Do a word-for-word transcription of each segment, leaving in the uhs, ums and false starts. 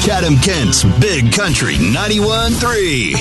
Chatham-Kent's Big Country ninety-one point three.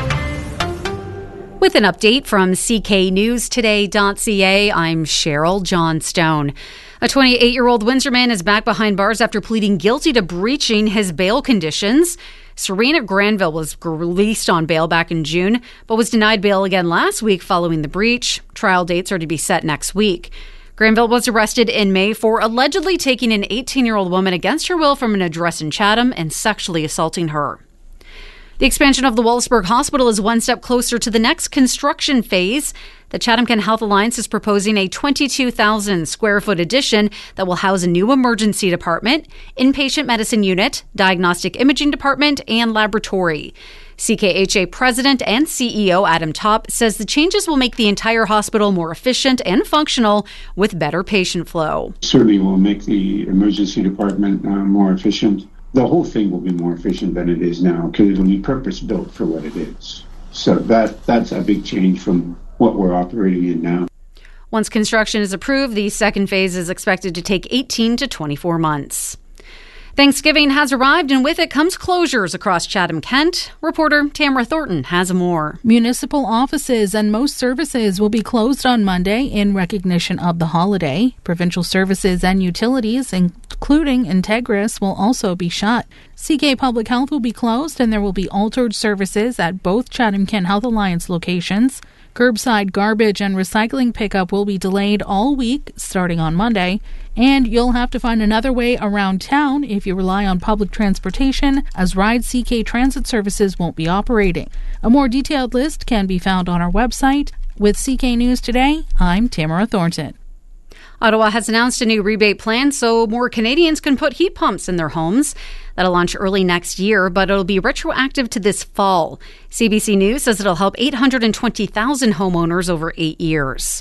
With an update from C K News Today dot C A, I'm Cheryl Johnstone. A twenty-eight-year-old Windsor man is back behind bars after pleading guilty to breaching his bail conditions. Serena Granville was released on bail back in June, but was denied bail again last week following the breach. Trial dates are to be set next week. Granville was arrested in May for allegedly taking an eighteen-year-old woman against her will from an address in Chatham and sexually assaulting her. The expansion of the Wallaceburg Hospital is one step closer to the next construction phase. The Chatham-Kent Health Alliance is proposing a twenty-two thousand square foot addition that will house a new emergency department, inpatient medicine unit, diagnostic imaging department, and laboratory. C K H A President and C E O Adam Topp says the changes will make the entire hospital more efficient and functional with better patient flow. Certainly will make the emergency department uh, more efficient. The whole thing will be more efficient than it is now because it will be purpose-built for what it is. So that that's a big change from what we're operating in now. Once construction is approved, the second phase is expected to take eighteen to twenty-four months. Thanksgiving has arrived, and with it comes closures across Chatham-Kent. Reporter Tamara Thornton has more. Municipal offices and most services will be closed on Monday in recognition of the holiday. Provincial services and utilities, including Integris, will also be shut. C K Public Health will be closed, and there will be altered services at both Chatham-Kent Health Alliance locations. Curbside garbage and recycling pickup will be delayed all week, starting on Monday, and you'll have to find another way around town if you rely on public transportation, as Ride C K transit services won't be operating. A more detailed list can be found on our website. With C K News Today, I'm Tamara Thornton. Ottawa has announced a new rebate plan so more Canadians can put heat pumps in their homes. That'll launch early next year, but it'll be retroactive to this fall. C B C News says it'll help eight hundred twenty thousand homeowners over eight years.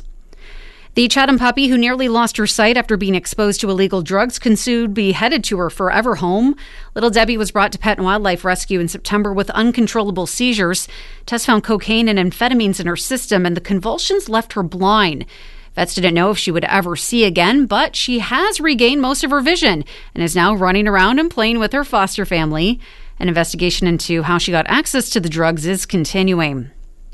The Chatham puppy who nearly lost her sight after being exposed to illegal drugs can soon be headed to her forever home. Little Debbie was brought to Pet and Wildlife Rescue in September with uncontrollable seizures. Tests found cocaine and amphetamines in her system, and the convulsions left her blind. Vets didn't know if she would ever see again, but she has regained most of her vision and is now running around and playing with her foster family. An investigation into how she got access to the drugs is continuing.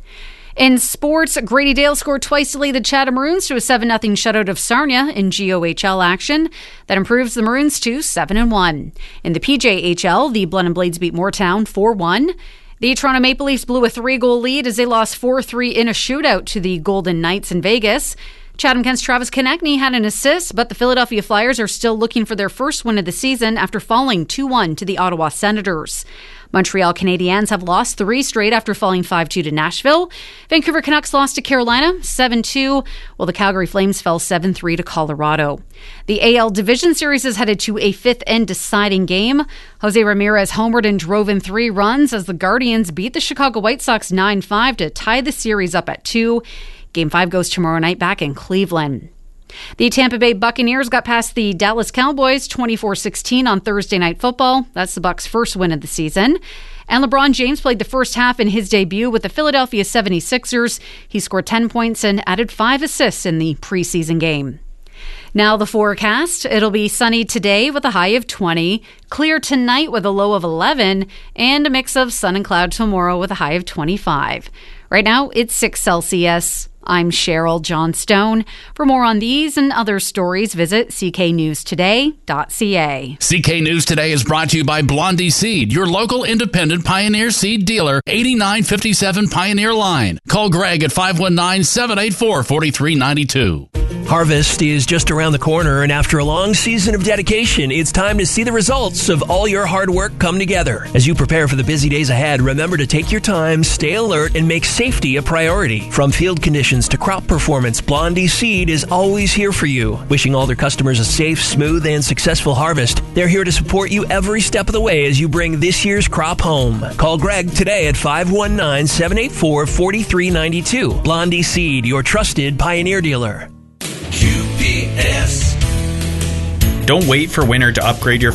In sports, Grady Dale scored twice to lead the Chatham Maroons to a seven nothing shutout of Sarnia in G O H L action. That improves the Maroons to seven and one. In the P J H L, the Blood and Blades beat Moortown four one. The Toronto Maple Leafs blew a three-goal lead as they lost four three in a shootout to the Golden Knights in Vegas. Chatham-Kent's Travis Konechny had an assist, but the Philadelphia Flyers are still looking for their first win of the season after falling two one to the Ottawa Senators. Montreal Canadiens have lost three straight after falling five two to Nashville. Vancouver Canucks lost to Carolina seven two, while the Calgary Flames fell seven three to Colorado. The A L Division Series is headed to a fifth and deciding game. Jose Ramirez homered and drove in three runs as the Guardians beat the Chicago White Sox nine five to tie the series up at two. Game five goes tomorrow night back in Cleveland. The Tampa Bay Buccaneers got past the Dallas Cowboys twenty-four sixteen on Thursday Night Football. That's the Bucs' first win of the season. And LeBron James played the first half in his debut with the Philadelphia seventy-sixers. He scored ten points and added five assists in the preseason game. Now the forecast. It'll be sunny today with a high of twenty, clear tonight with a low of eleven, and a mix of sun and cloud tomorrow with a high of twenty-five. Right now, it's six Celsius. I'm Cheryl Johnstone. For more on these and other stories, visit c k news today dot c a. C K News Today is brought to you by Blondie Seed, your local independent Pioneer Seed dealer, eighty-nine fifty-seven Pioneer Line. Call Greg at five one nine, seven eight four, four three nine two. Harvest is just around the corner, and after a long season of dedication, it's time to see the results of all your hard work come together. As you prepare for the busy days ahead, remember to take your time, stay alert, and make safety a priority. From field conditions to crop performance, Blondie Seed is always here for you. Wishing all their customers a safe, smooth, and successful harvest. They're here to support you every step of the way as you bring this year's crop home. Call Greg today at five one nine, seven eight four, four three nine two. Blondie Seed, your trusted Pioneer dealer. Q P S. Don't wait for winter to upgrade your